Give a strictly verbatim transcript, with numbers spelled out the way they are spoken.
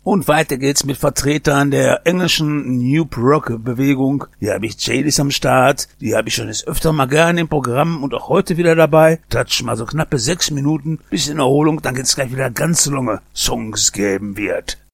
Und weiter geht's mit Vertretern der englischen New Rock Bewegung. Hier habe ich Jadis am Start. Die habe ich schon jetzt öfter mal gerne im Programm und auch heute wieder dabei. Touch mal so knappe sechs Minuten, bisschen Erholung, dann geht's gleich wieder ganz lange Songs geben wird.